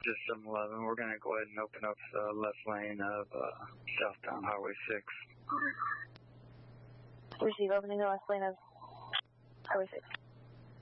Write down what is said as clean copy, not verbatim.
Just 7-Eleven. We're going to go ahead and open up the left lane of southbound Highway 6. Receive opening the left lane of Highway 6.